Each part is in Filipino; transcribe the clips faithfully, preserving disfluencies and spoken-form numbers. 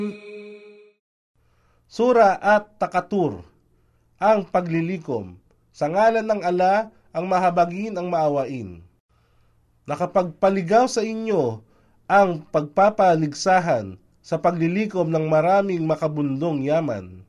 Sura at Takatur, ang paglilikom. Sa ngalan ng ala, ang mahabagin ang maawain. Nakapagpaligaw sa inyo ang pagpapaligsahan sa paglilikom ng maraming makabundong yaman.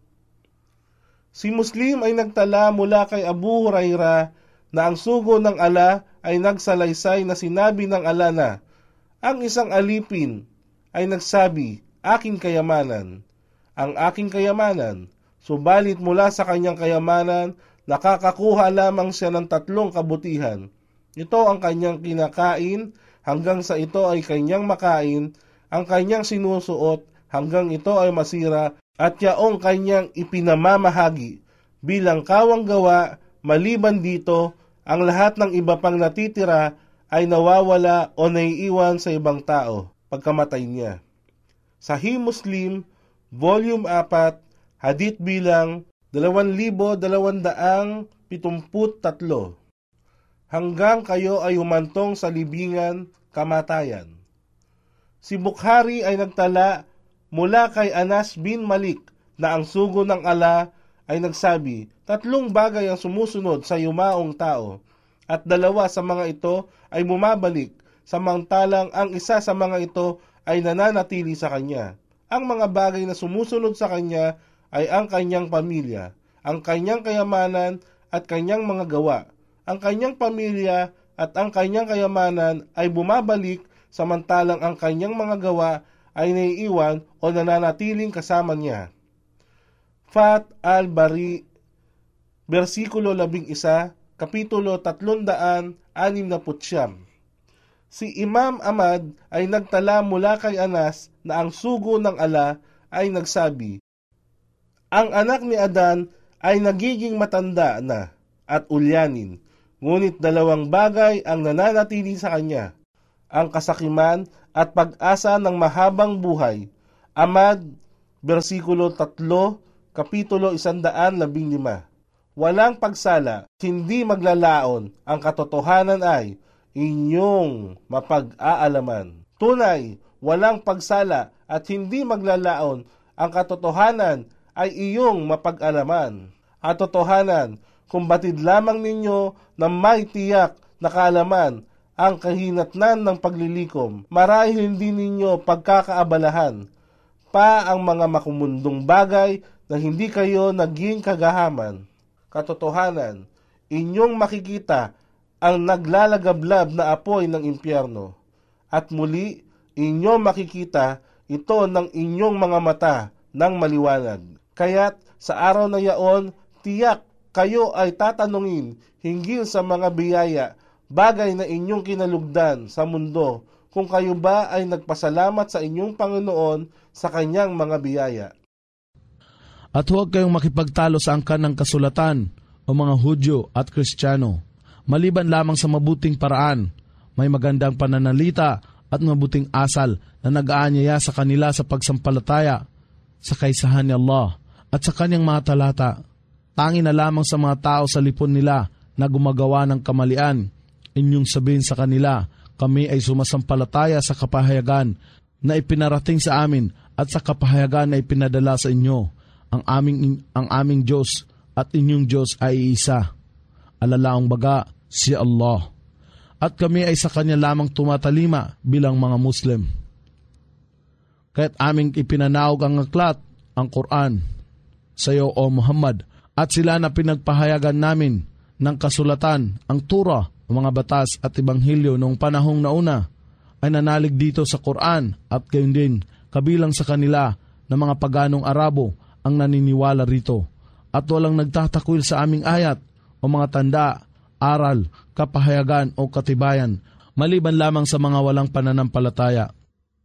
Si Muslim ay nagtala mula kay Abu Huraira na ang sugo ng ala ay nagsalaysay na sinabi ng ala na, ang isang alipin ay nagsabi, aking kayamanan. Ang aking kayamanan, subalit mula sa kanyang kayamanan, nakakakuha lamang siya ng tatlong kabutihan. Ito ang kanyang kinakain, hanggang sa ito ay kanyang makain, ang kanyang sinusuot, hanggang ito ay masira, at yaong kanyang ipinamamahagi. Bilang kawang gawa, maliban dito, ang lahat ng iba pang natitira ay nawawala o naiiwan sa ibang tao pagkamatay niya. Sahih Muslim, Volume four, Hadith bilang dalawang libo dalawandang pitungput tatlo. Hanggang kayo ay humantong sa libingan, kamatayan. Si Bukhari ay nagtala mula kay Anas bin Malik na ang sugo ng ala ay nagsabi, tatlong bagay ang sumusunod sa yumaong tao, at dalawa sa mga ito ay bumabalik, samantalang ang isa sa mga ito ay nananatili sa kanya. Ang mga bagay na sumusunod sa kanya ay ang kanyang pamilya, ang kanyang kayamanan at kanyang mga gawa. Ang kanyang pamilya at ang kanyang kayamanan ay bumabalik, samantalang ang kanyang mga gawa ay naiiwan o nananatiling kasama niya. Fat al-Bari, versikulo labing isa, kapitulo tatlong daan anim na putsyam. Si Imam Ahmad ay nagtala mula kay Anas na ang sugo ng ala ay nagsabi, ang anak ni Adan ay nagiging matanda na at ulyanin, ngunit dalawang bagay ang nananatili sa kanya, ang kasakiman at pag-asa ng mahabang buhay. Ahmad, versikulo tatlo, kapitulo isandaan labing lima. Walang pagsala, hindi maglalaon, ang katotohanan ay inyong mapag-aalaman. Tunay, walang pagsala at hindi maglalaon, ang katotohanan ay iyong mapag-alaman. Katotohanan, kung batid lamang ninyo na may tiyak na kaalaman ang kahinatnan ng paglilikom, marahil hindi ninyo pagkakaabalahan pa ang mga makumundong bagay na hindi kayo naging kagahaman. Katotohanan, inyong makikita ang naglalagablab na apoy ng impyerno, at muli inyong makikita ito ng inyong mga mata ng maliwanag. Kaya't sa araw na yaon, tiyak kayo ay tatanungin hinggil sa mga biyaya, bagay na inyong kinalugdan sa mundo, kung kayo ba ay nagpasalamat sa inyong Panginoon sa kanyang mga biyaya. At huwag kayong makipagtalo sa angkan ng kasulatan o mga Hudyo at Kristiyano, maliban lamang sa mabuting paraan, may magandang pananalita at mabuting asal na nag-aanyaya sa kanila sa pagsampalataya sa kaisahan ni Allah at sa kanyang mga talata. Tangi na lamang sa mga tao sa lipon nila na gumagawa ng kamalian, inyong sabihin sa kanila, kami ay sumasampalataya sa kapahayagan na ipinarating sa amin at sa kapahayagan na ipinadala sa inyo. Ang aming, ang aming Diyos at inyong Diyos ay isa. Alalaong baga, si Allah. At kami ay sa Kanya lamang tumatalima bilang mga Muslim. Kaya't aming ipinanaog ang aklat, ang Quran, sa iyo o Muhammad, at sila na pinagpahayagan namin ng kasulatan, ang Tura, ang mga batas at Ebanghelyo noong panahong nauna, ay nanalig dito sa Quran at gayon din kabilang sa kanila na mga paganong Arabo ang naniniwala rito. At walang nagtatakwil sa aming ayat o mga tanda, aral, kapahayagan o katibayan, maliban lamang sa mga walang pananampalataya.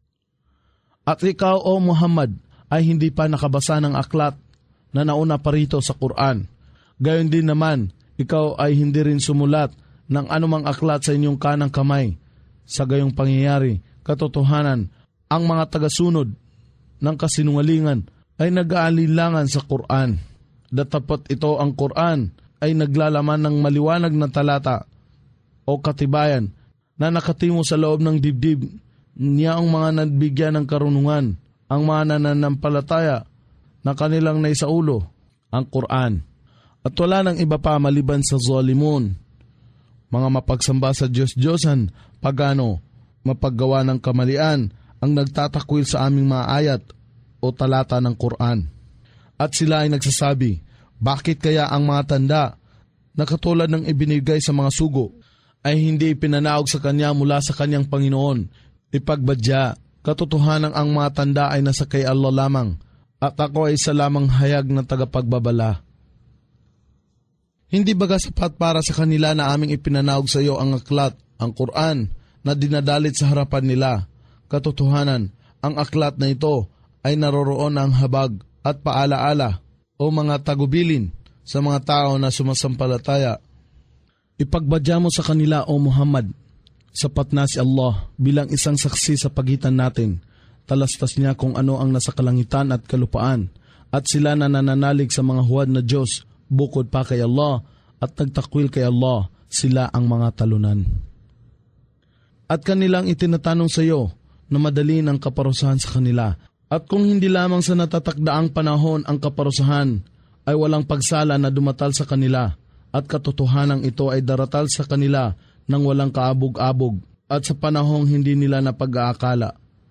At ikaw o Muhammad ay hindi pa nakabasa ng aklat na nauna pa rito sa Quran. Gayon din naman, ikaw ay hindi rin sumulat ng anumang aklat sa inyong kanang kamay. Sa gayong pangyayari, katotohanan, ang mga tagasunod ng kasinungalingan ay nag-aalinlangan sa Quran. Datapat ito ang Quran ay naglalaman ng maliwanag na talata o katibayan na nakatimo sa loob ng dibdib niya ang mga nabigyan ng karunungan ang mga nananampalataya na kanilang naisaulo, ang Quran. At wala nang iba pa maliban sa zalimun, mga mapagsamba sa Diyos-Diyosan, pagano, mapaggawa ng kamalian, ang nagtatakwil sa aming mga ayat o talata ng Quran. At sila ay nagsasabi, bakit kaya ang mga tanda na katulad ng ibinigay sa mga sugo ay hindi ipinanaog sa kanya mula sa kanyang Panginoon? Ipagbadya, katotohanan ang mga tanda ay nasa kay Allah lamang, at ako ay isa lamang hayag na tagapagbabala. Hindi baga sapat para sa kanila na aming ipinanaog sa iyo ang aklat, ang Quran, na dinadalit sa harapan nila? Katotohanan, ang aklat na ito ay naroroon ng habag at paalaala o mga tagubilin sa mga tao na sumasampalataya. Ipagbadya mo sa kanila, O Muhammad, sapat na si Allah bilang isang saksi sa pagitan natin. Talastas niya kung ano ang nasa kalangitan at kalupaan, at sila na nananalig sa mga huwad na Diyos bukod pa kay Allah at nagtakwil kay Allah, sila ang mga talunan. At kanilang itinatanong sa iyo na madali ang kaparusahan sa kanila. At kung hindi lamang sa natatakdaang panahon ang kaparusahan, ay walang pagsala na dumatal sa kanila, at katotohanan ito ay daratal sa kanila ng walang kaabog-abog at sa panahong hindi nila napag-aakala.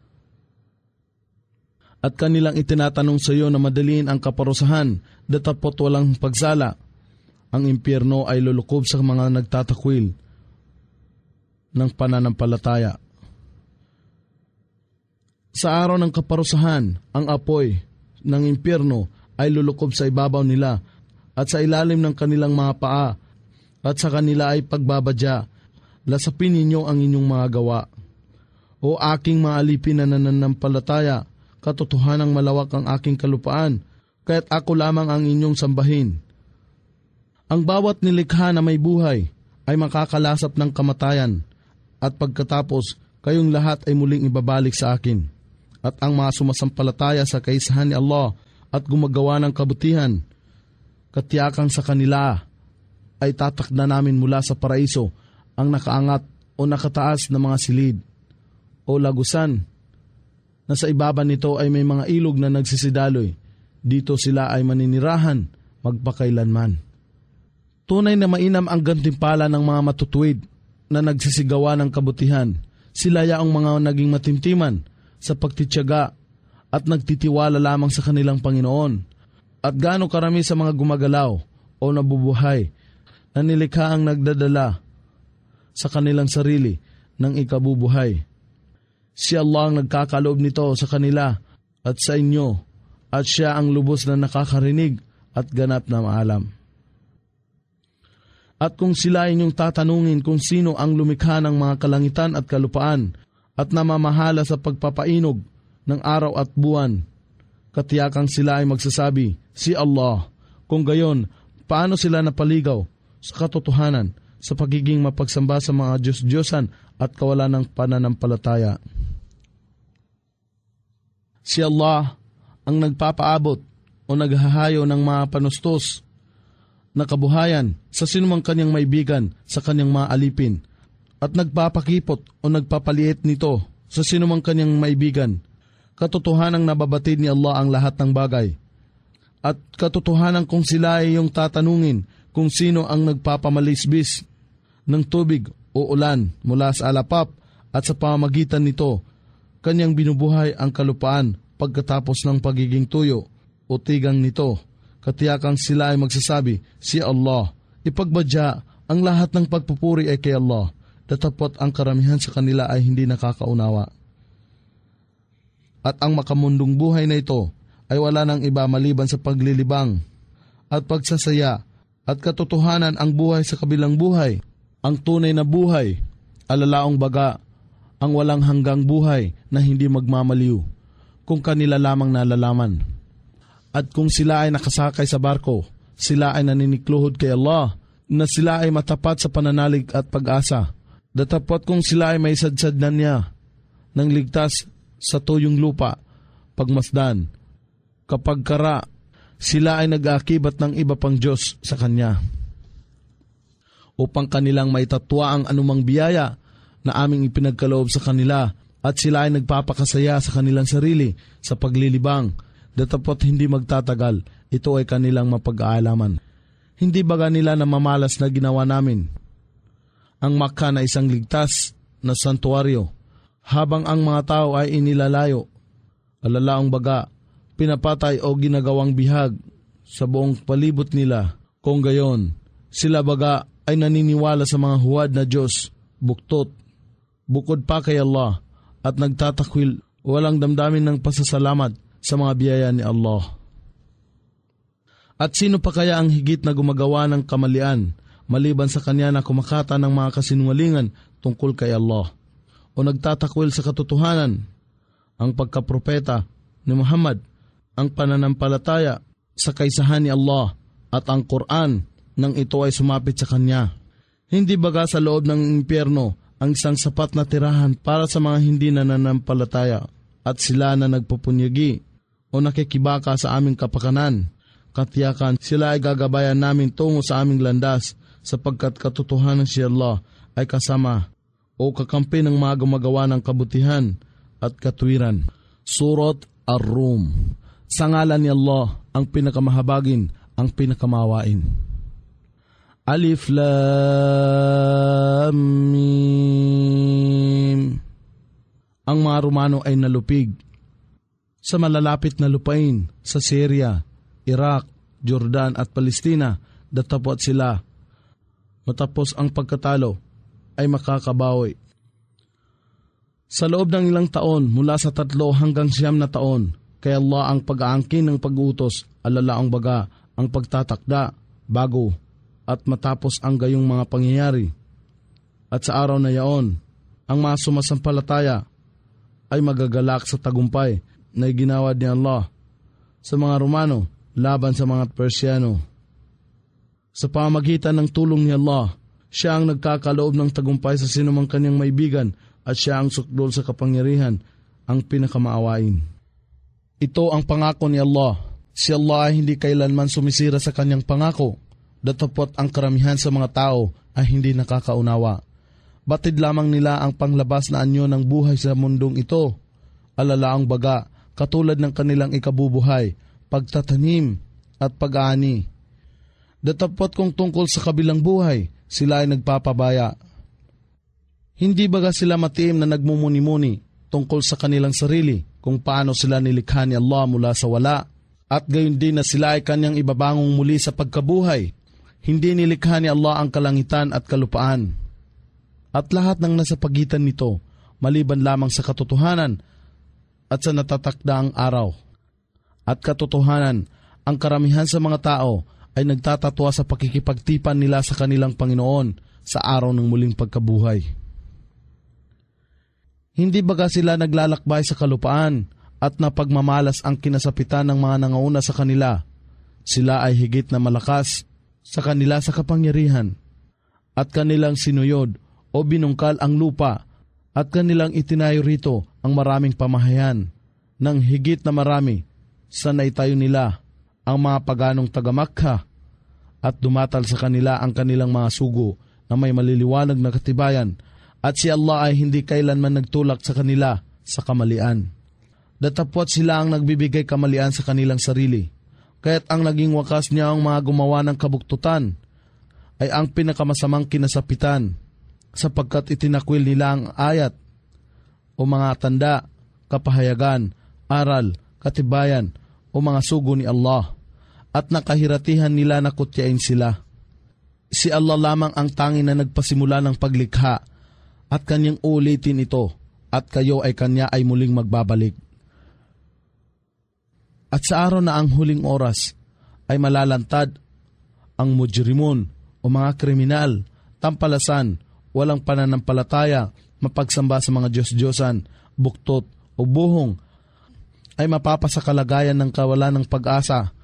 At kanilang itinatanong sa iyo na madaliin ang kaparusahan, datapot walang pagsala. Ang impyerno ay lulukob sa mga nagtatakwil ng pananampalataya. Sa araw ng kaparusahan, ang apoy ng impyerno ay lulukob sa ibabaw nila at sa ilalim ng kanilang mga paa, at sa kanila ay pagbabadya, lasapin ninyo ang inyong mga gawa. O aking mga alipin na nananampalataya, katotohanang malawak ang aking kalupaan, kaya't ako lamang ang inyong sambahin. Ang bawat nilikha na may buhay ay makakalasap ng kamatayan, at pagkatapos kayong lahat ay muling ibabalik sa akin. At ang mga sumasampalataya sa kaisahan ni Allah at gumagawa ng kabutihan, katiyakang sa kanila ay tatakda namin mula sa paraiso ang nakaangat o nakataas na mga silid o lagusan, na sa ibaba nito ay may mga ilog na nagsisidaloy. Dito sila ay maninirahan magpakailanman. Tunay na mainam ang gantimpala ng mga matutuwid na nagsisigawa ng kabutihan. Sila yaong mga naging matimtiman sa pagtitiyaga at nagtitiwala lamang sa kanilang Panginoon. At gaano karami sa mga gumagalaw o nabubuhay na nilikha ang nagdadala sa kanilang sarili ng ikabubuhay. Si Allah ang nagkakaloob nito sa kanila at sa inyo, at siya ang lubos na nakakarinig at ganap na maalam. At kung sila inyong tatanungin kung sino ang lumikha ng mga kalangitan at kalupaan at namamahala sa pagpapainog ng araw at buwan, katiyakang sila ay magsasabi, si Allah. Kung gayon, paano sila napaligaw sa katotohanan sa pagiging mapagsamba sa mga Diyos-Diyosan at kawalan ng pananampalataya? Si Allah ang nagpapaabot o naghahayo ng mga panustos na kabuhayan sa sinumang kanyang maibigan sa kanyang mga alipin, at nagpapakipot o nagpapaliit nito sa sinumang kanyang maibigan. Katotohanang nababatid ni Allah ang lahat ng bagay. At katotohanan kung sila ay yung tatanungin kung sino ang nagpapamalisbis ng tubig o ulan mula sa alapap, at sa pamamagitan nito, kanyang binubuhay ang kalupaan pagkatapos ng pagiging tuyo o tigang nito. Katiyakang sila ay magsasabi, si Allah. Ipagbadya, ang lahat ng pagpupuri ay kay Allah, datapot ang karamihan sa kanila ay hindi nakakaunawa. At ang makamundong buhay na ito ay wala nang iba maliban sa paglilibang at pagsasaya, at katotohanan ang buhay sa kabilang buhay, ang tunay na buhay, alalaong baga, ang walang hanggang buhay na hindi magmamaliw, kung kanila lamang nalalaman. At kung sila ay nakasakay sa barko, sila ay naninikluhod kay Allah, na sila ay matapat sa pananalig at pag-asa. Datapot kung sila ay may sadsad na niya ng ligtas sa tuyong lupa, pagmasdan, kapag kara, sila ay nag-aakibat ng iba pang Diyos sa Kanya, upang kanilang maitatwa ang anumang biyaya na aming ipinagkaloob sa kanila, at sila ay nagpapakasaya sa kanilang sarili sa paglilibang, datapot hindi magtatagal, ito ay kanilang mapag-aalaman. Hindi baga nila namamalas na ginawa namin ang Makkah na isang ligtas na santuaryo, habang ang mga tao ay inilalayo, alalaong baga, pinapatay o ginagawang bihag sa buong palibot nila. Kung gayon, sila baga ay naniniwala sa mga huwad na Diyos, buktot, bukod pa kay Allah, at nagtatakwil, walang damdamin ng pasasalamat sa mga biyaya ni Allah. At sino pa kaya ang higit na gumagawa ng kamalian, maliban sa kanya na kumakata ng mga kasinungalingan tungkol kay Allah, o nagtatakwil sa katotohanan, ang pagkapropeta ni Muhammad, ang pananampalataya sa kaisahan ni Allah, at ang Quran nang ito ay sumapit sa kanya. Hindi baga sa loob ng impyerno ang isang sapat na tirahan para sa mga hindi nananampalataya, at sila na nagpupunyagi o nakikibaka sa aming kapakanan, katiyakan sila ay gagabayan namin tungo sa aming landas, sapagkat katotohanan si Allah ay kasama o kakampi ng mga gumagawa ng kabutihan at katwiran. Surat Ar-Rum. Sa ngalan ni Allah, ang pinakamahabagin, ang pinakamawain. Alif Lam Mim. Ang mga Romano ay nalupig sa malalapit na lupain sa Syria, Iraq, Jordan at Palestina, datapot sila matapos ang pagkatalo ay makakabawi. Sa loob ng ilang taon, mula sa tatlo hanggang siyam na taon, kay Allah ang pag-aangkin ng pag-utos, alalaang baga ang pagtatakda, bago, at matapos ang gayong mga pangyayari. At sa araw na yaon, ang mga sumasampalataya ay magagalak sa tagumpay na iginawad ni Allah sa mga Romano laban sa mga Persiano. Sa pamagitan ng tulong ni Allah, siya ang nagkakaloob ng tagumpay sa sinumang kanyang maibigan, at siya ang sukdol sa kapangyarihan, ang pinakamaawain. Ito ang pangako ni Allah. Si Allah ay hindi kailanman sumisira sa kanyang pangako, datapot ang karamihan sa mga tao ay hindi nakakaunawa. Batid lamang nila ang panglabas na anyo ng buhay sa mundong ito, alalaang baga, katulad ng kanilang ikabubuhay, pagtatanim at pag-aani. Datapot kung tungkol sa kabilang buhay, sila ay nagpapabaya. Hindi baga sila matiim na nagmumuni-muni tungkol sa kanilang sarili kung paano sila nilikha ni Allah mula sa wala, at gayon din na sila ay kanyang ibabangong muli sa pagkabuhay. Hindi nilikha ni Allah ang kalangitan at kalupaan, at lahat ng nasa pagitan nito, maliban lamang sa katotohanan at sa natatakdaang araw. At katotohanan, ang karamihan sa mga tao ay nagtatatwa sa pakikipagtipan nila sa kanilang Panginoon sa araw ng muling pagkabuhay. Hindi baga sila naglalakbay sa kalupaan at napagmamalas ang kinasapitan ng mga nangauna sa kanila. Sila ay higit na malakas sa kanila sa kapangyarihan, at kanilang sinuyod o binungkal ang lupa, at kanilang itinayo rito ang maraming pamahayan ng higit na marami sa naitayo nila ang mga paganong taga-Makkah, at dumatal sa kanila ang kanilang mga sugo na may maliliwanag na katibayan, at si Allah ay hindi kailanman nagtulak sa kanila sa kamalian. Datapot sila ang nagbibigay kamalian sa kanilang sarili, kaya't ang naging wakas niya ang mga gumawa ng kabuktutan ay ang pinakamasamang kinasapitan, sapagkat itinakwil nila ang ayat o mga tanda, kapahayagan, aral, katibayan o mga sugo ni Allah, at nakahiratihan nila na kutyain sila. Si Allah lamang ang tangi na nagpasimula ng paglikha, at kanyang ulitin ito, at kayo ay kanya ay muling magbabalik. At sa araw na ang huling oras ay malalantad ang mujrimun o mga kriminal, tampalasan, walang pananampalataya, mapagsamba sa mga Diyos-Diyosan, buktot o buhong, ay mapapasakalagayan ng kawalan ng pag-asa,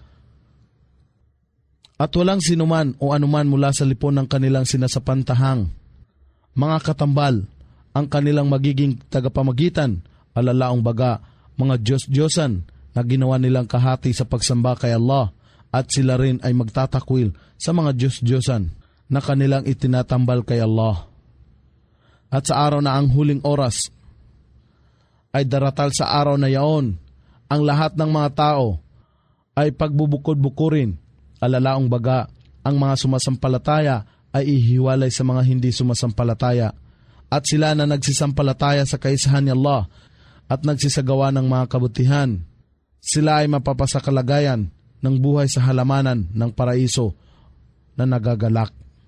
at walang sinuman o anuman mula sa lipon ng kanilang sinasapantahang. Mga katambal, ang kanilang magiging tagapamagitan, alalaong baga, mga Diyos-Diyosan na ginawa nilang kahati sa pagsamba kay Allah, at sila rin ay magtatakwil sa mga Diyos-Diyosan na kanilang itinatambal kay Allah. At sa araw na ang huling oras, ay daratal sa araw na yaon. Ang lahat ng mga tao ay pagbubukod-bukurin. Alalaong baga, ang mga sumasampalataya ay ihiwalay sa mga hindi sumasampalataya. At sila na nagsisampalataya sa kaisahan ni Allah at nagsisagawa ng mga kabutihan, sila ay mapapasakalagayan ng buhay sa halamanan ng paraiso na nagagalak.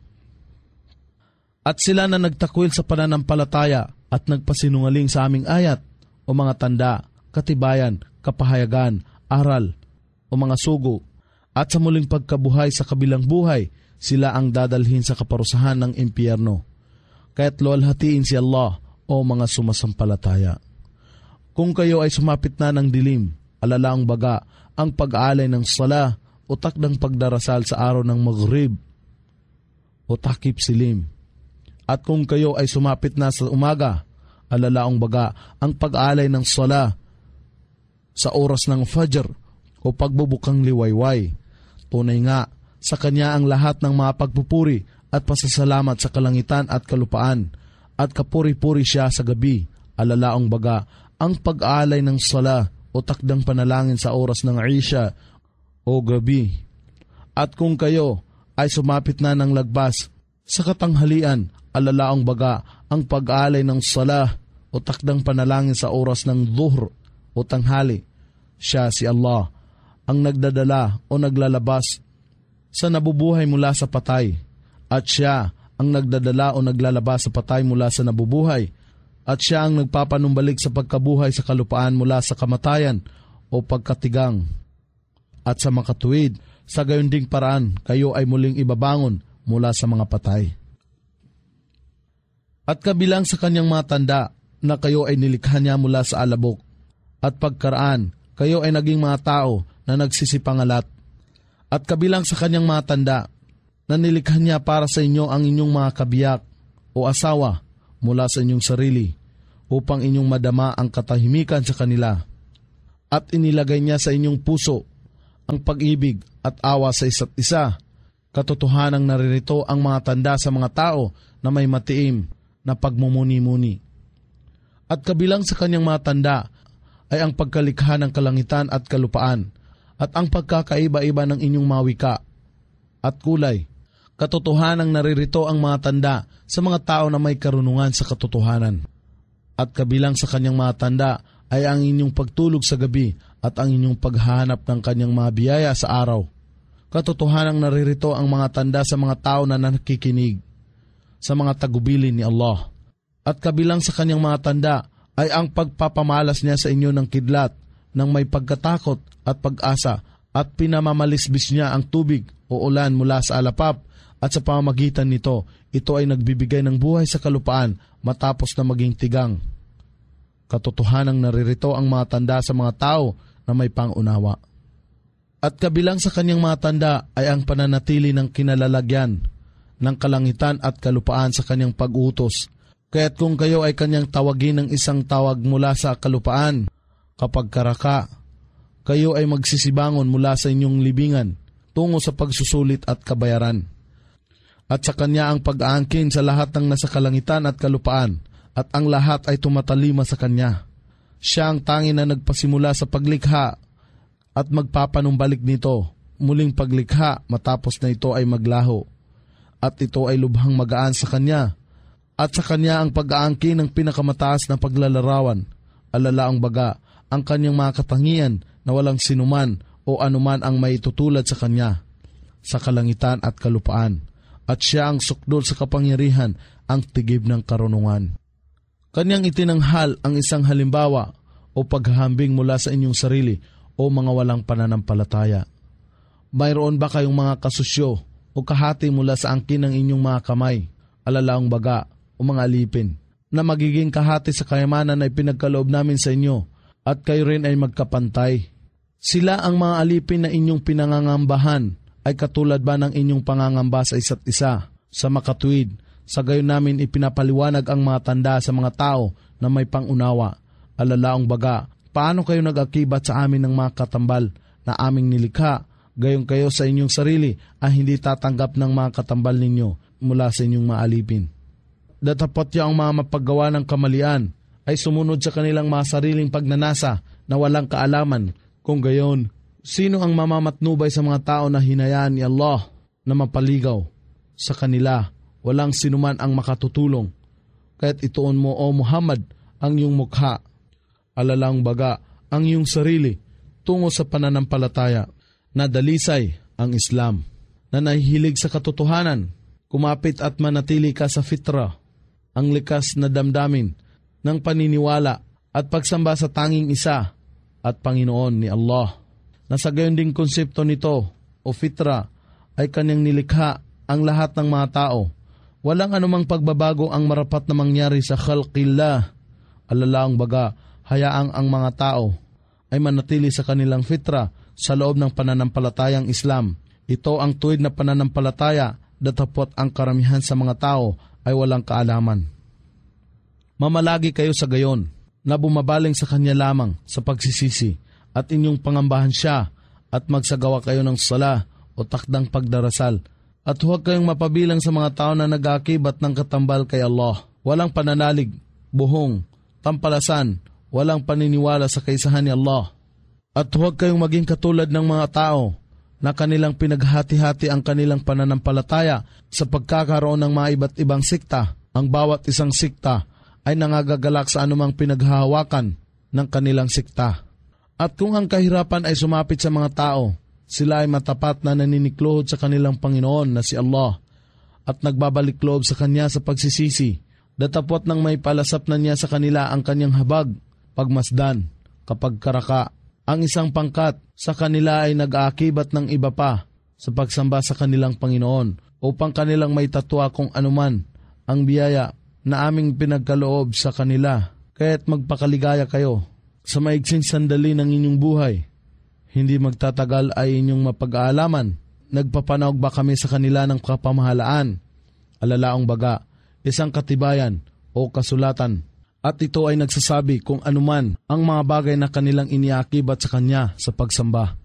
At sila na nagtakwil sa pananampalataya at nagpasinungaling sa aming ayat o mga tanda, katibayan, kapahayagan, aral o mga sugo, at sa muling pagkabuhay sa kabilang buhay, sila ang dadalhin sa kaparusahan ng impyerno. Kaya't luwalhatiin si Allah o mga sumasampalataya. Kung kayo ay sumapit na ng dilim, alalaang baga ang pag-aalay ng sala o takdang pagdarasal sa araw ng maghrib o takip silim. At kung kayo ay sumapit na sa umaga, alalaang baga ang pag-aalay ng sala sa oras ng fajr o pagbubukang liwayway. Tunay nga, sa Kanya ang lahat ng mga pagpupuri at pasasalamat sa kalangitan at kalupaan, at kapuri-puri siya sa gabi, alalaang baga ang pag-aalay ng sala o takdang panalangin sa oras ng Isha o gabi. At kung kayo ay sumapit na ng lagbas sa katanghalian, alalaang baga ang pag-aalay ng sala o takdang panalangin sa oras ng dhuhr o tanghali. Siya si Allah ang nagdadala o naglalabas sa nabubuhay mula sa patay, at siya ang nagdadala o naglalabas sa patay mula sa nabubuhay, at siya ang nagpapanumbalik sa pagkabuhay sa kalupaan mula sa kamatayan o pagkatigang. At sa makatuwid, sa gayon ding paraan, kayo ay muling ibabangon mula sa mga patay. At kabilang sa kanyang mga tanda na kayo ay nilikha niya mula sa alabok, at pagkaraan, kayo ay naging mga tao na nagsisipangalat. At kabilang sa kanyang mga tanda na nilikha niya para sa inyo ang inyong mga kabiyak o asawa mula sa inyong sarili, upang inyong madama ang katahimikan sa kanila. At inilagay niya sa inyong puso ang pag-ibig at awa sa isa't isa. Katotohanang naririto ang mga tanda sa mga tao na may matiim na pagmumuni-muni. At kabilang sa kanyang mga tanda ay ang pagkalikha ng kalangitan at kalupaan, at ang pagkakaiba-iba ng inyong mga wika at kulay. Katotohanang naririto ang mga tanda sa mga tao na may karunungan sa katotohanan. At kabilang sa kanyang mga tanda ay ang inyong pagtulog sa gabi at ang inyong paghahanap ng kanyang mga biyaya sa araw. Katotohanang naririto ang mga tanda sa mga tao na nakikinig sa mga tagubilin ni Allah. At kabilang sa kanyang mga tanda ay ang pagpapamalas niya sa inyo ng kidlat ng may pagkatakot at pag-asa, at pinamamalisbis niya ang tubig o ulan mula sa alapap, at sa pamamagitan nito, ito ay nagbibigay ng buhay sa kalupaan matapos na maging tigang. Katotohanang naririto ang mga tanda sa mga tao na may pangunawa. At kabilang sa kanyang mga tanda ay ang pananatili ng kinalalagyan ng kalangitan at kalupaan sa kanyang pag-utos. Kaya't kung kayo ay kanyang tawagin ng isang tawag mula sa kalupaan, kapag karaka, kayo ay magsisibangon mula sa inyong libingan tungo sa pagsusulit at kabayaran. At sa kanya ang pag-aangkin sa lahat ng nasa kalangitan at kalupaan, at ang lahat ay tumatalima sa kanya. Siya ang tanging na nagpasimula sa paglikha at magpapanumbalik nito, muling paglikha matapos na ito ay maglaho. At ito ay lubhang magaan sa kanya. At sa kanya ang pag-aangkin ng pinakamataas na paglalarawan, alalaang baga ang kanyang mga katangian na walang sinuman o anuman ang maitutulad sa kanya sa kalangitan at kalupaan. At siya ang sukdol sa kapangyarihan, ang tigib ng karunungan. Kanyang itinanghal ang isang halimbawa o paghahambing mula sa inyong sarili o mga walang pananampalataya. Mayroon ba kayong mga kasusyo o kahati mula sa angkin ng inyong mga kamay, alalaang baga o mga alipin, na magiging kahati sa kayamanan na ipinagkaloob namin sa inyo, at kayo rin ay magkapantay? Sila ang mga alipin na inyong pinangangambahan ay katulad ba ng inyong pangangamba sa isa't isa? Sa makatuwid, sa gayon namin ipinapaliwanag ang mga tanda sa mga tao na may pangunawa. Alalaang baga, paano kayo nag-akibat sa amin ng mga katambal na aming nilikha, gayon kayo sa inyong sarili ay hindi tatanggap ng mga katambal ninyo mula sa inyong mga alipin. Datapot niya ang mga mapaggawa ng kamalian ay sumunod sa kanilang mga sariling pagnanasa na walang kaalaman. Kung gayon, sino ang mamamatnubay sa mga tao na hinayaan ni Allah na mapaligaw sa kanila? Walang sinuman ang makatutulong. Kaya't ituon mo, O Muhammad, ang iyong mukha, alalang baga ang iyong sarili tungo sa pananampalataya na dalisay ang Islam, na nahihilig sa katotohanan, kumapit at manatili ka sa fitra, ang likas na damdamin ng paniniwala at pagsamba sa tanging isa at Panginoon ni Allah. Nasa gayon ding konsepto nito o fitra ay kanyang nilikha ang lahat ng mga tao. Walang anumang pagbabago ang marapat na mangyari sa khalqillah. Alalaang baga, hayaang ang mga tao ay manatili sa kanilang fitra sa loob ng pananampalatayang Islam. Ito ang tuwid na pananampalataya, datapot ang karamihan sa mga tao ay walang kaalaman. Mamalagi kayo sa gayon na bumabaling sa Kanya lamang sa pagsisisi at inyong pangambahan Siya at magsagawa kayo ng sala o takdang pagdarasal. At huwag kayong mapabilang sa mga tao na nag-aakibat ng katambal kay Allah. Walang pananalig, buhong, tampalasan, walang paniniwala sa kaisahan ni Allah. At huwag kayong maging katulad ng mga tao na kanilang pinaghati-hati ang kanilang pananampalataya sa pagkakaroon ng mga iba't ibang sikta. Ang bawat isang sikta ay nangagagalak sa anumang pinaghahawakan ng kanilang sikta. At kung ang kahirapan ay sumapit sa mga tao, sila ay matapat na naniniklohod sa kanilang Panginoon na si Allah at nagbabalik loob sa Kanya sa pagsisisi, datapot nang may palasap na Niya sa kanila ang Kanyang habag, pagmasdan, kapag karaka. Ang isang pangkat sa kanila ay nag-aakibat ng iba pa sa pagsamba sa kanilang Panginoon upang kanilang may tatwa kung anuman ang biyaya na aming pinagkaloob sa kanila. Kaya't magpakaligaya kayo sa maigsing sandali ng inyong buhay. Hindi magtatagal ay inyong mapag-aalaman. Nagpapanaog ba kami sa kanila ng kapamahalaan? Alalaong baga, isang katibayan o kasulatan. At ito ay nagsasabi kung anuman ang mga bagay na kanilang iniakibat sa Kanya sa pagsamba.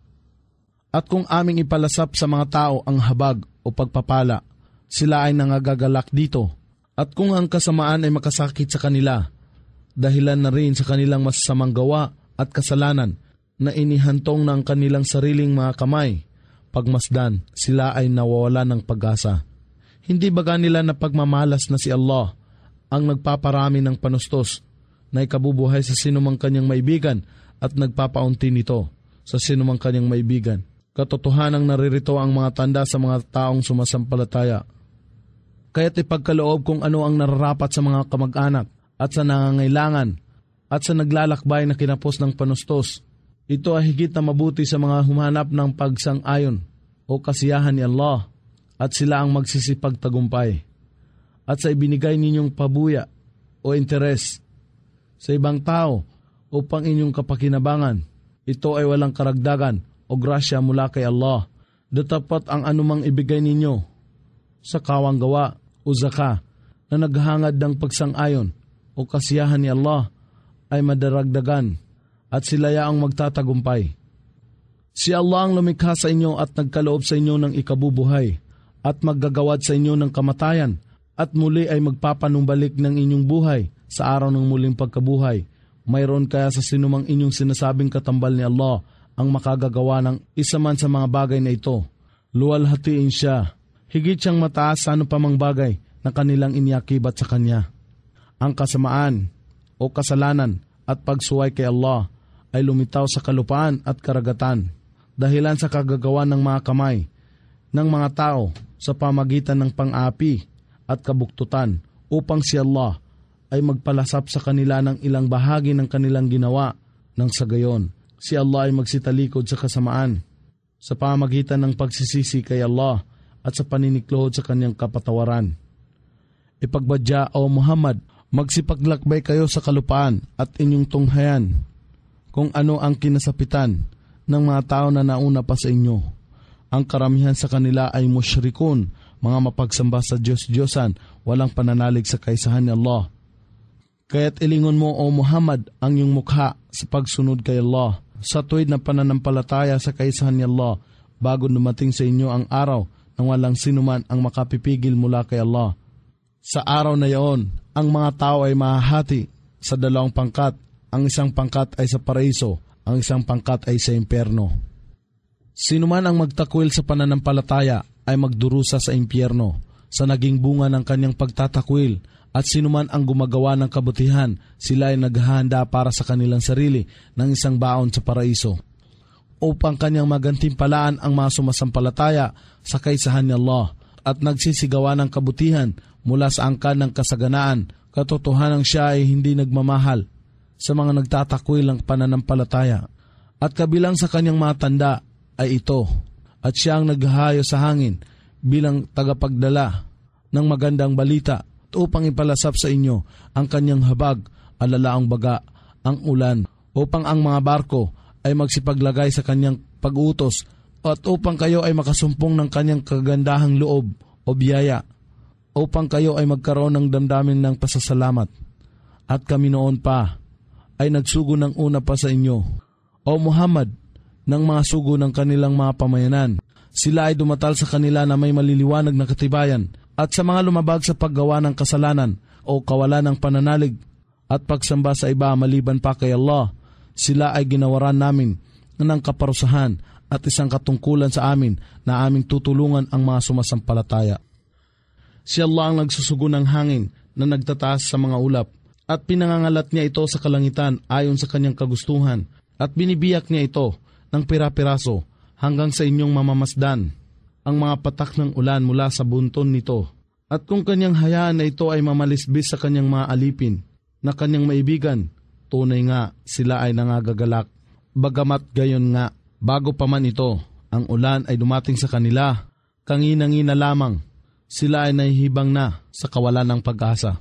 At kung aming ipalasap sa mga tao ang habag o pagpapala, sila ay nangagagalak dito. At kung ang kasamaan ay makasakit sa kanila, dahilan na rin sa kanilang masasamang gawa at kasalanan na inihantong ng kanilang sariling mga kamay, pagmasdan, sila ay nawawala ng pag-asa. Hindi baga nila na pagmamalas na si Allah ang nagpaparami ng panustos na ikabubuhay sa sinumang kanyang maibigan at nagpapaunti nito sa sinumang kanyang maibigan. Katotohanang naririto ang mga tanda sa mga taong sumasampalataya. Kaya't ipagkaloob kung ano ang nararapat sa mga kamag-anak at sa nangangailangan at sa naglalakbay na kinapos ng panustos. Ito ay higit na mabuti sa mga humanap ng pagsang-ayon o kasiyahan ni Allah at sila ang magsisipagtagumpay. At sa ibinigay ninyong pabuya o interes sa ibang tao upang inyong kapakinabangan, ito ay walang karagdagan o grasya mula kay Allah. Datapot ang anumang ibigay ninyo sa kawang gawa o zaka na naghangad ng pagsang-ayon o kasiyahan ni Allah ay madaragdagan at sila ang magtatagumpay. Si Allah ang lumikha sa inyo at nagkaloob sa inyo ng ikabubuhay at maggagawad sa inyo ng kamatayan at muli ay magpapanumbalik ng inyong buhay sa araw ng muling pagkabuhay. Mayroon kaya sa sinumang inyong sinasabing katambal ni Allah ang makagagawa ng isa man sa mga bagay na ito. Luwalhatiin siya. Higit siyang mataas sa ano pa mang bagay na kanilang iniakibat sa Kanya. Ang kasamaan o kasalanan at pagsuway kay Allah ay lumitaw sa kalupaan at karagatan dahilan sa kagagawa ng mga kamay ng mga tao sa pamagitan ng pang-api at kabuktutan upang si Allah ay magpalasap sa kanila ng ilang bahagi ng kanilang ginawa nang sa gayon. Si Allah ay magsitalikod sa kasamaan sa pamagitan ng pagsisisi kay Allah at sa paniniklohod sa kanyang kapatawaran. Ipagbadya, O Muhammad, magsipaglakbay kayo sa kalupaan at inyong tunghayan kung ano ang kinasapitan ng mga tao na nauna pa sa inyo. Ang karamihan sa kanila ay musyrikun, mga mapagsamba sa Diyos-Diyosan, walang pananalig sa kaisahan ni Allah. Kaya't ilingon mo, O Muhammad, ang iyong mukha sa pagsunod kay Allah, sa tuwid na pananampalataya sa kaisahan ni Allah, bago dumating sa inyo ang araw nang walang sinuman ang makapipigil mula kay Allah. Sa araw na iyon, ang mga tao ay mahahati sa dalawang pangkat. Ang isang pangkat ay sa paraiso, ang isang pangkat ay sa impyerno. Sino man ang magtakwil sa pananampalataya ay magdurusa sa impyerno sa naging bunga ng kanyang pagtatakwil, at sino man ang gumagawa ng kabutihan, sila ay naghahanda para sa kanilang sarili ng isang baon sa paraiso, upang kanyang magantimpalaan ang mga sumasampalataya sa kaisahan ni Allah at nagsisigawa ng kabutihan mula sa angkan ng kasaganaan. Katotohanan siya ay hindi nagmamahal sa mga nagtatakwil ng pananampalataya. At kabilang sa kanyang mga tanda ay ito, at siya ang naghahayo sa hangin bilang tagapagdala ng magandang balita upang ipalasap sa inyo ang kanyang habag, alalaang baga, ang ulan, upang ang mga barko ay magsipaglagay sa kanyang pag-utos, at upang kayo ay makasumpong ng kanyang kagandahang loob o biyaya, upang kayo ay magkaroon ng damdamin ng pasasalamat. At kami noon pa ay nagsugo ng una pa sa inyo, O Muhammad, ng mga sugo ng kanilang mga pamayanan. Sila ay dumatal sa kanila na may maliliwanag na katibayan, at sa mga lumabag sa paggawa ng kasalanan o kawalan ng pananalig at pagsamba sa iba maliban pa kay Allah, sila ay ginawaran namin ng kaparusahan at isang katungkulan sa amin na aming tutulungan ang mga sumasampalataya. Si Allah ang nagsusugo ng hangin na nagtataas sa mga ulap, at pinangangalat niya ito sa kalangitan ayon sa kanyang kagustuhan, at binibiyak niya ito ng pira-piraso hanggang sa inyong mamamasdan ang mga patak ng ulan mula sa bunton nito. At kung kanyang hayaan na ito ay mamalisbis sa kanyang mga alipin na kanyang maibigan, tunay nga sila ay nangagagalak. Bagamat gayon nga, bago pa man ito, ang ulan ay dumating sa kanila, kangina-ngina lamang, sila ay nahihibang na sa kawalan ng pag-asa.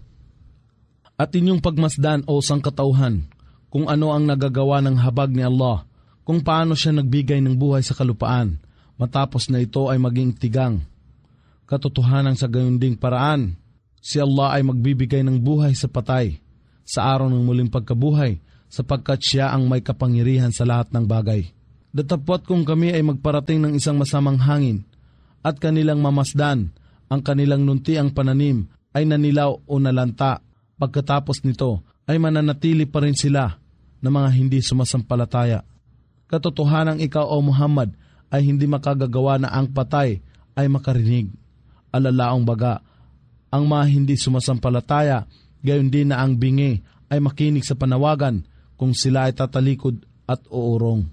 At inyong pagmasdan o sangkatauhan kung ano ang nagagawa ng habag ni Allah, kung paano siya nagbigay ng buhay sa kalupaan, matapos na ito ay maging tigang. Katotohanan sa gayon ding paraan, si Allah ay magbibigay ng buhay sa patay sa araw ng muling pagkabuhay, sapagkat siya ang may kapangyarihan sa lahat ng bagay. Datapwat kung kami ay magparating ng isang masamang hangin at kanilang mamasdan, ang kanilang nuntiang pananim ay nanilaw o nalanta, pagkatapos nito ay mananatili pa rin sila na mga hindi sumasampalataya. Katotohanang ikaw, O Muhammad, ay hindi makagagawa na ang patay ay makarinig. Alalaong baga, ang mga hindi sumasampalataya, gayon din na ang bingi ay makinig sa panawagan kung sila ay tatalikod at uurong.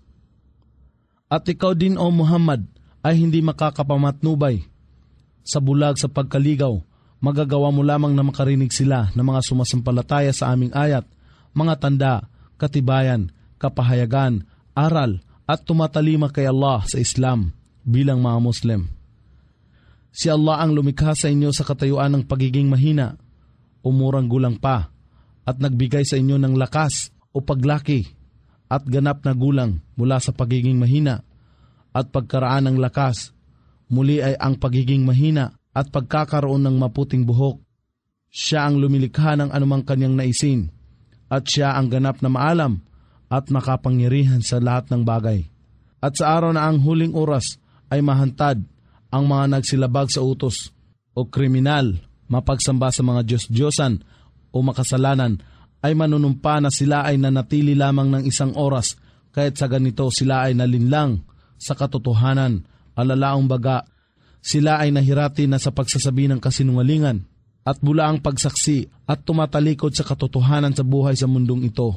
At ikaw din, O Muhammad, ay hindi makakapamatnubay sa bulag sa pagkaligaw. Magagawa mo lamang na makarinig sila ng mga sumasampalataya sa aming ayat, mga tanda, katibayan, kapahayagan, aral, at tumatalima kay Allah sa Islam bilang mga Muslim. Si Allah ang lumikha sa inyo sa katayuan ng pagiging mahina, umurang gulang pa, at nagbigay sa inyo ng lakas o paglaki at ganap na gulang mula sa pagiging mahina, at pagkaraan ng lakas, muli ay ang pagiging mahina at pagkakaroon ng maputing buhok. Siya ang lumilikha ng anumang kanyang naisin, at siya ang ganap na maalam at makapangyarihan sa lahat ng bagay. At sa araw na ang huling oras ay mahantad ang mga nagsilabag sa utos o kriminal, mapagsamba sa mga Diyos-Diyosan o makasalanan, ay manunumpa na sila ay nanatili lamang ng isang oras, kahit sa ganito sila ay nalinlang sa katotohanan. Alalaong baga, sila ay nahirati na sa pagsasabi ng kasinungalingan at bula ang pagsaksi at tumatalikod sa katotohanan sa buhay sa mundong ito.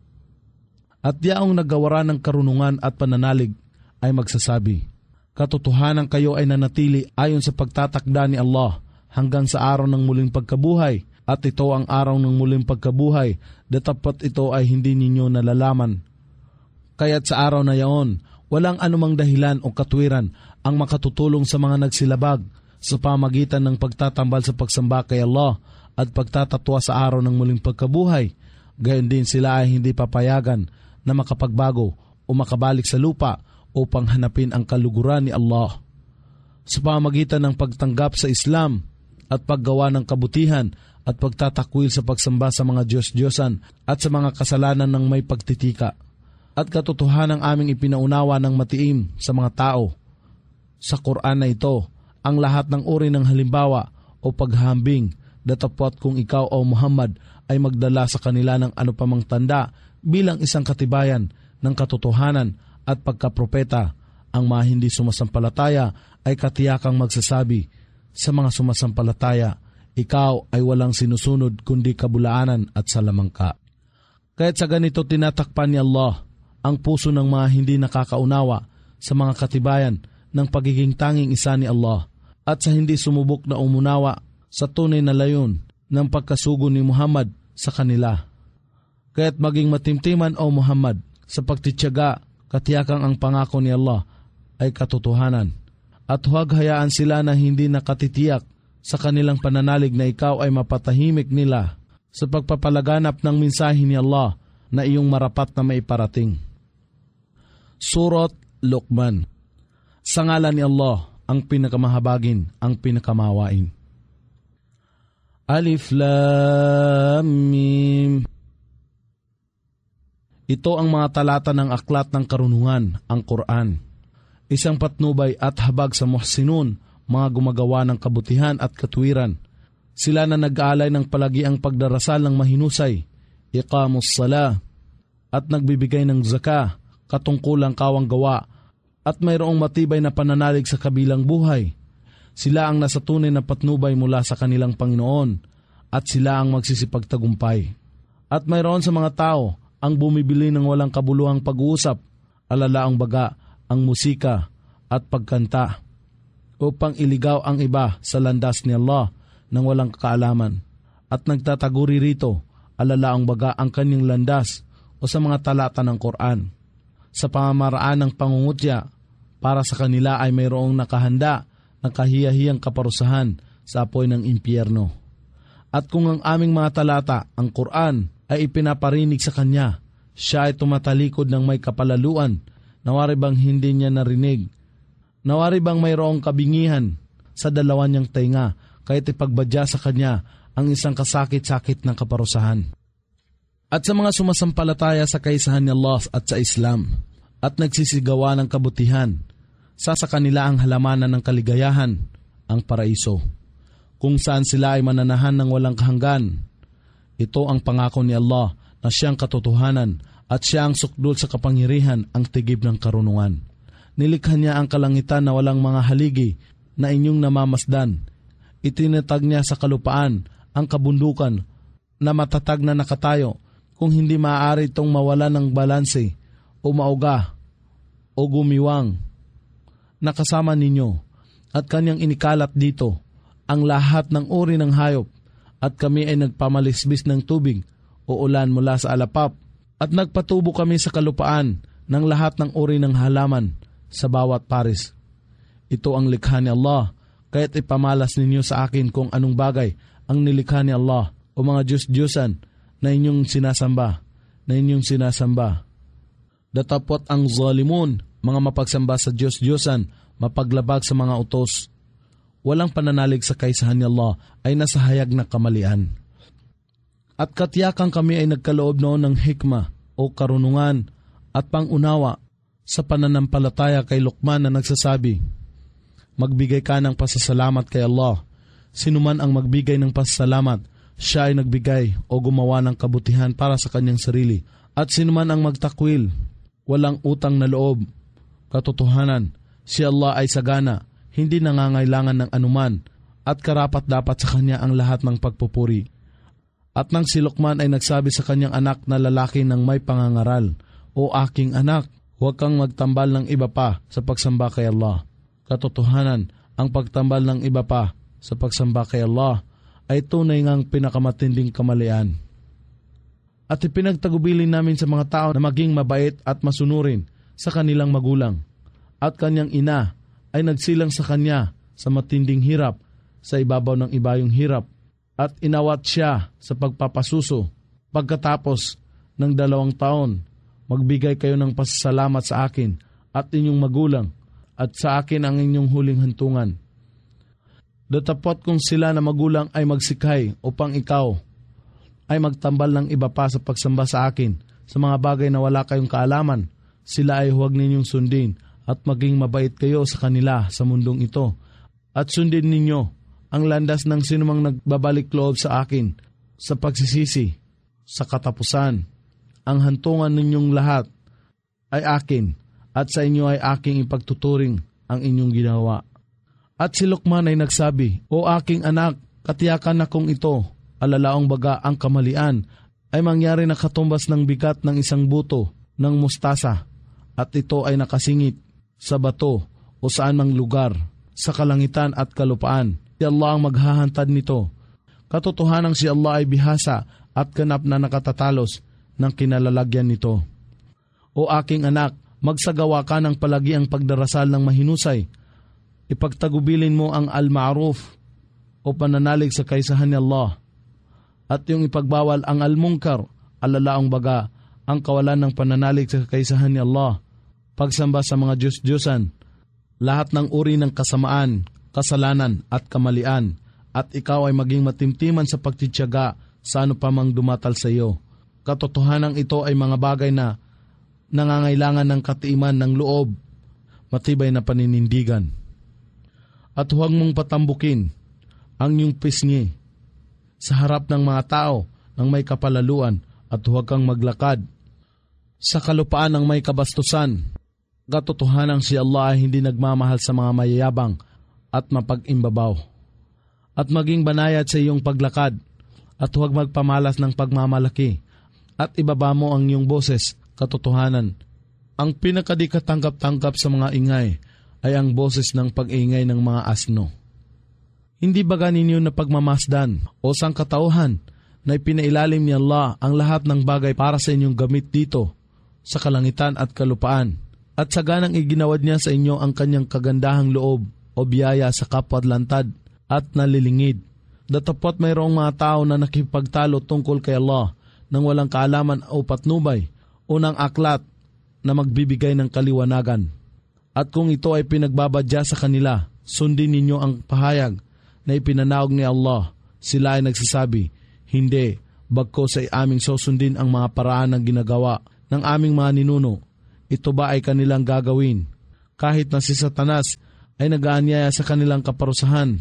At yaong nagawara ng karunungan at pananalig ay magsasabi, katotohanan kayo ay nanatili ayon sa pagtatakda ni Allah hanggang sa araw ng muling pagkabuhay, at ito ang araw ng muling pagkabuhay, datapat ito ay hindi ninyo nalalaman. Kaya't sa araw na yaon, walang anumang dahilan o katwiran ang makatutulong sa mga nagsilabag sa pamagitan ng pagtatambal sa pagsamba kay Allah at pagtatatwa sa araw ng muling pagkabuhay. Gayon din sila ay hindi papayagan na makapagbago o makabalik sa lupa upang hanapin ang kaluguran ni Allah. Sa pamagitan ng pagtanggap sa Islam at paggawa ng kabutihan at pagtatakwil sa pagsamba sa mga Diyos-Diyosan at sa mga kasalanan ng may pagtitika. At katotohanan aming ipinaunawa ng matiim sa mga tao sa Quran na ito ang lahat ng uri ng halimbawa o paghahambing, datapwat kung ikaw, O Muhammad, ay magdala sa kanila ng ano pamang tanda bilang isang katibayan ng katotohanan at pagkapropeta. Ang mga hindi sumasampalataya ay katiyakang magsasabi sa mga sumasampalataya, ikaw ay walang sinusunod kundi kabulaanan at salamangka. Kahit sa ganito tinatakpan ni Allah ang puso ng mga hindi nakakaunawa sa mga katibayan ng pagiging tanging isa ni Allah at sa hindi sumubok na umunawa sa tunay na layon ng pagkasugo ni Muhammad sa kanila. Kaya't maging matimtiman o Muhammad sa pagtitiyaga, katiyakang ang pangako ni Allah ay katotohanan. At huwag hayaan sila na hindi nakatitiyak sa kanilang pananalig na ikaw ay mapatahimik nila sa pagpapalaganap ng mensahe ni Allah na iyong marapat na maiparating. Surat Luqman. Sa ngalan ni Allah, ang pinakamahabagin, ang pinakamawain. Alif Lam Mim. Ito ang mga talata ng aklat ng karunungan, ang Quran. Isang patnubay at habag sa muhsinun, mga gumagawa ng kabutihan at katwiran. Sila na nag-aalay ng palagiang pagdarasal ng mahinusay, iqamus sala, at nagbibigay ng zaka, katungkulang kawang gawa, at mayroong matibay na pananalig sa kabilang buhay. Sila ang nasa tunay na patnubay mula sa kanilang Panginoon, at sila ang magsisipagtagumpay. At mayroon sa mga tao ang bumibili ng walang kabuluhang pag-uusap, alalaang baga, ang musika at pagkanta, upang iligaw ang iba sa landas ni Allah nang walang kaalaman, at nagtataguri rito, alalaang baga ang kanyang landas o sa mga talata ng Quran. Sa pamamaraan ng pangungutya, para sa kanila ay mayroong nakahanda ng kahiyahiyang kaparusahan sa apoy ng impyerno. At kung ang aming mga talata, ang Quran, ay ipinaparinig sa kanya, siya ay tumatalikod ng may kapalaluan. Nawari bang hindi niya narinig? Nawari bang mayroong kabingihan sa dalawa niyang tainga, kahit ipagbadya sa kanya ang isang kasakit-sakit ng kaparusahan? At sa mga sumasampalataya sa kaisahan ni Allah at sa Islam, at nagsisigawa ng kabutihan, sa sa kanila ang halamanan ng kaligayahan, ang paraiso, kung saan sila ay mananahan ng walang kahanggan. Ito ang pangako ni Allah na siyang katotohanan at siya ang sukdul sa kapangyarihan, ang tigib ng karunungan. Nilikha niya ang kalangitan na walang mga haligi na inyong namamasdan. Itinatag niya sa kalupaan ang kabundukan na matatag na nakatayo, kung hindi maaari itong mawala ng balanse o mauga o gumiwang. Nakasama ninyo at kanyang inikalat dito ang lahat ng uri ng hayop, at kami ay nagpamalisbis ng tubig o ulan mula sa alapap, at nagpatubo kami sa kalupaan ng lahat ng uri ng halaman sa bawat paris. Ito ang likha ni Allah, kaya't ipamalas ninyo sa akin kung anong bagay ang nilikha ni Allah o mga Diyos-Diyosan na inyong sinasamba, na inyong sinasamba. Datapot ang zalimun, mga mapagsamba sa Diyos-Diyosan, mapaglabag sa mga utos. Walang pananalig sa kaisahan ni Allah ay nasa hayag na kamalian. At katiyakang kami ay nagkaloob noon ng hikma o karunungan at pangunawa sa pananampalataya kay Luqman na nagsasabi, magbigay ka ng pasasalamat kay Allah. Sinuman ang magbigay ng pasasalamat, siya ay nagbigay o gumawa ng kabutihan para sa kanyang sarili. At sinuman ang magtakwil, walang utang na loob, katotohanan, si Allah ay sagana, hindi nangangailangan ng anuman, at karapat dapat sa kanya ang lahat ng pagpupuri. At nang si Luqman ay nagsabi sa kanyang anak na lalaki ng may pangangaral, o aking anak, huwag kang magtambal ng iba pa sa pagsamba kay Allah. Katotohanan, ang pagtambal ng iba pa sa pagsamba kay Allah ay tunay ngang pinakamatinding kamalian. At ipinagtagubilin namin sa mga tao na maging mabait at masunurin sa kanilang magulang. At kanyang ina ay nagsilang sa kanya sa matinding hirap, sa ibabaw ng ibayong hirap, at inawat siya sa pagpapasuso. Pagkatapos ng dalawang taon, magbigay kayo ng pasasalamat sa akin at inyong magulang, at sa akin ang inyong huling hantungan. Datapot kung sila na magulang ay magsikay upang ikaw ay magtambal ng iba pa sa pagsamba sa akin sa mga bagay na wala kayong kaalaman, sila ay huwag ninyong sundin, at maging mabait kayo sa kanila sa mundong ito. At sundin ninyo ang landas ng sinumang nagbabalik loob sa akin sa pagsisisi Sa katapusan, ang hantungan ninyong lahat ay akin at sa inyo ay aking ipagtuturing ang inyong ginawa. At si Luqman ay nagsabi, O aking anak, katiyakan na kung ito, alalaong baga ang kamalian, ay mangyari na katumbas ng bigat ng isang buto ng mustasa at ito ay nakasingit sa bato o saan mang lugar, sa kalangitan at kalupaan. Si Allah ang maghahantad nito. Katotohanang si Allah ay bihasa at ganap na nakatatalos ng kinalalagyan nito. O aking anak, magsagawa ka ng palagiang pagdarasal ng mahinusay. Ipagtagubilin mo ang al-ma'ruf o pananalig sa kaisahan ni Allah. At yung ipagbawal ang al-munkar, alalaong baga, ang kawalan ng pananalig sa kaisahan ni Allah. Pagsamba sa mga Diyos-Diyosan, lahat ng uri ng kasamaan, kasalanan at kamalian, at ikaw ay maging matimtiman sa pagtitiyaga sa ano pa mang dumatal sa iyo. Katotohanan ito ay mga bagay na nangangailangan ng katiiman ng loob, matibay na paninindigan. At huwag mong patambukin ang iyong pisngi sa harap ng mga tao ng may kapalaluan at huwag kang maglakad sa kalupaan ng may kabastusan. Katotohanan si Allah ay hindi nagmamahal sa mga mayayabang at mapag-imbabaw. At maging banayad sa iyong paglakad at huwag magpamalas ng pagmamalaki at ibaba mo ang iyong boses. Katotohanan, ang pinakadikatanggap-tanggap sa mga ingay ay ang boses ng pag-ingay ng mga asno. Hindi baga ninyo na pagmamasdan o sangkatauhan na ipinailalim ni Allah ang lahat ng bagay para sa inyong gamit dito sa kalangitan at kalupaan, at saganang iginawad niya sa inyo ang kanyang kagandahang loob o biyaya sa kapwadlantad at nalilingid. Datapot mayroong mga tao na nakipagtalo tungkol kay Allah nang walang kaalaman o patnubay, unang aklat na magbibigay ng kaliwanagan. At kung ito ay pinagbabadya sa kanila, sundin ninyo ang pahayag na ipinanaog ni Allah. Sila ay nagsasabi, hindi, bagkos ay aming susundin ang mga paraan ng ginagawa ng aming mga ninuno. Ito ba ay kanilang gagawin? Kahit na si Satanas ay nag-aanyaya sa kanilang kaparusahan.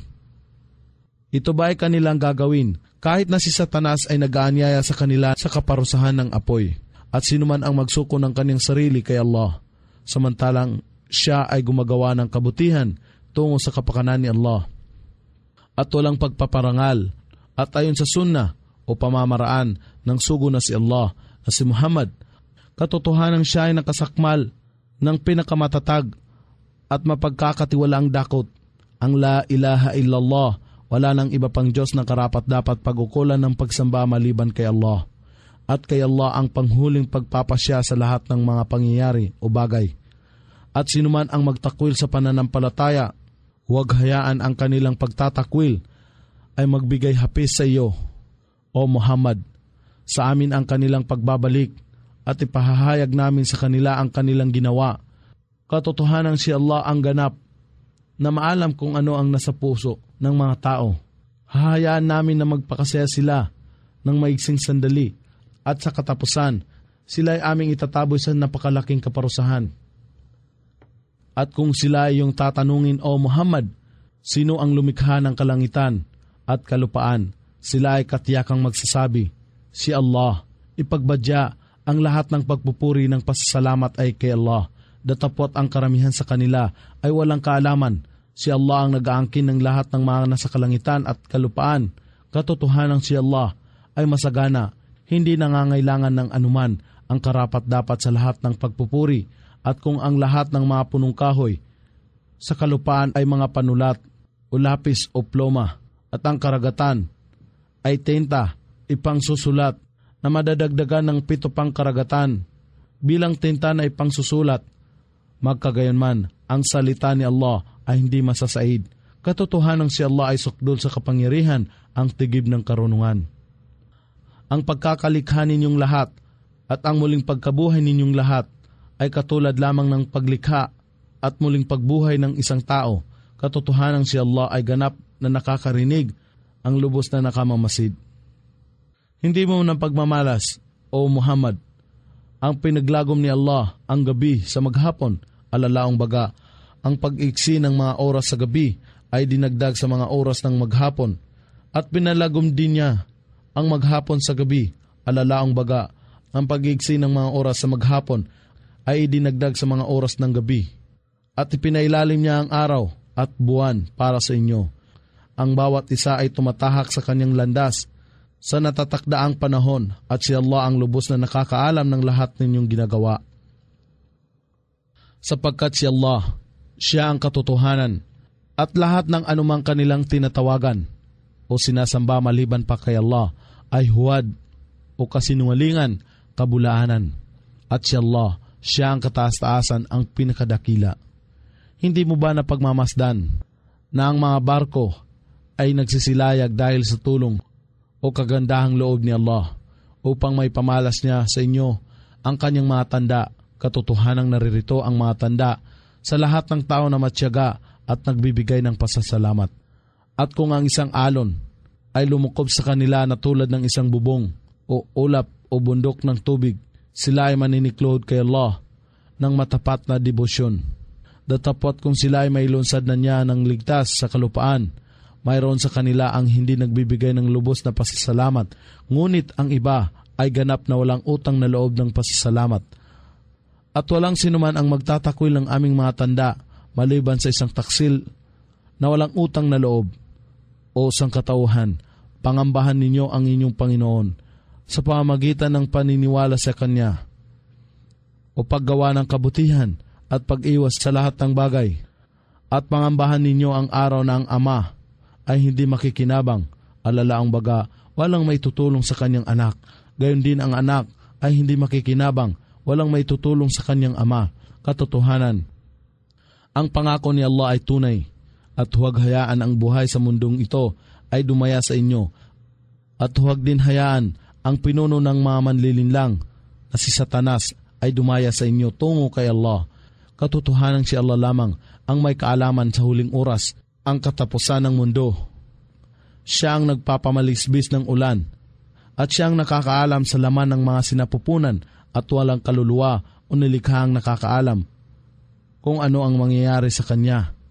Ito ba ay kanilang gagawin? Kahit na si Satanas ay nag-aanyaya sa kanila sa kaparusahan ng apoy. At sino man ang magsuko ng kanyang sarili kay Allah, samantalang siya ay gumagawa ng kabutihan tungo sa kapakanan ni Allah. At walang pagpaparangal at ayon sa sunnah o pamamaraan ng sugo na si Allah na si Muhammad, katotohanan siya ay nakasakmal ng pinakamatatag at mapagkakatiwalaang dakot, ang la ilaha illallah, wala nang iba pang Diyos na karapat dapat pagukulan ng pagsamba maliban kay Allah. At kay Allah ang panghuling pagpapasya sa lahat ng mga pangyayari o bagay. At sinuman ang magtakwil sa pananampalataya, huwag hayaan ang kanilang pagtatakwil ay magbigay hapis sa iyo, O Muhammad. Sa amin ang kanilang pagbabalik at ipahahayag namin sa kanila ang kanilang ginawa. Katotohanan si Allah ang ganap na maalam kung ano ang nasa puso ng mga tao. Hahayaan namin na magpakasaya sila ng maigsing sandali at sa katapusan, sila ay aming itataboy sa napakalaking kaparusahan. At kung sila ay yung tatanungin, O Muhammad, sino ang lumikha ng kalangitan at kalupaan, sila ay katiyakang magsasabi, si Allah. Ipagbadya ang lahat ng pagpupuri ng pasasalamat ay kay Allah. Datapot ang karamihan sa kanila ay walang kaalaman. Si Allah ang nag-aangkin ng lahat ng mga nasa kalangitan at kalupaan. Katotohanan si Allah ay masagana, hindi nangangailangan ng anuman ang karapat-dapat sa lahat ng pagpupuri. At kung ang lahat ng mga punong kahoy sa kalupaan ay mga panulat o lapis o ploma at ang karagatan ay tinta ipang susulat na madadagdagan ng pito pang karagatan bilang tinta na ipang susulat, magkagayunman ang salita ni Allah ay hindi masasaid. Katotohanan si Allah ay sukdol sa kapangyarihan, ang tigib ng karunungan. Ang pagkakalikha ninyong lahat at ang muling pagkabuhay ninyong lahat ay katulad lamang ng paglikha at muling pagbuhay ng isang tao. Katotohanan si Allah ay ganap na nakakarinig, ang lubos na nakamamasid. Hindi mo ng pagmamalas, O Muhammad, ang pinaglagom ni Allah ang gabi sa maghapon, alalaong baga, ang pag-iksi ng mga oras sa gabi ay dinagdag sa mga oras ng maghapon, at pinalagom din niya ang maghapon sa gabi, Alalaang baga, ang pag-iigsi ng mga oras sa maghapon ay idinagdag sa mga oras ng gabi. At ipinailalim niya ang araw at buwan para sa inyo. Ang bawat isa ay tumatahak sa kanyang landas sa natatakdaang panahon at si Allah ang lubos na nakakaalam ng lahat ninyong ginagawa. Sapagkat si Allah, siya ang katotohanan at lahat ng anumang kanilang tinatawagan o sinasamba maliban pa kay Allah ay huwad o kasinungalingan, kabulaanan. At si Allah, siya ang kataas-taasan, ang pinakadakila. Hindi mo ba napagmamasdan na ang mga barko ay nagsisilayag dahil sa tulong o kagandahang loob ni Allah upang may pamalas niya sa inyo ang kanyang mga tanda? Katotohanang naririto ang mga tanda sa lahat ng tao na matyaga at nagbibigay ng pasasalamat. At kung ang isang alon ay lumukob sa kanila na tulad ng isang bubong o ulap o bundok ng tubig, sila ay maniniklod kay Allah ng matapat na debosyon. Datapot kung sila ay may lunsad na niya ng ligtas sa kalupaan, mayroon sa kanila ang hindi nagbibigay ng lubos na pasasalamat, ngunit ang iba ay ganap na walang utang na loob ng pasasalamat. At walang sinuman ang magtatakwil ng aming mga tanda maliban sa isang taksil na walang utang na loob o sangkatauhan. Pangambahan ninyo ang inyong Panginoon sa pamamagitan ng paniniwala sa Kanya o paggawa ng kabutihan at pag-iwas sa lahat ng bagay. At pangambahan ninyo ang araw na ang ama ay hindi makikinabang, alalaang baga walang may tutulong sa kanyang anak. Gayon din ang anak ay hindi makikinabang, walang may tutulong sa kanyang ama. Katotohanan, ang pangako ni Allah ay tunay, at huwag hayaan ang buhay sa mundong ito ay dumaya sa inyo, at huwag din hayaan ang pinuno ng mga manlilinlang na si Satanas ay dumaya sa inyo tungo kay Allah. Katotohanan si Allah lamang ang may kaalaman sa huling oras, ang katapusan ng mundo. Siya ang nagpapamalisbis ng ulan, at siya ang nakakaalam sa laman ng mga sinapupunan, at walang kaluluwa o nilikhang nakakaalam kung ano ang mangyayari sa kanya.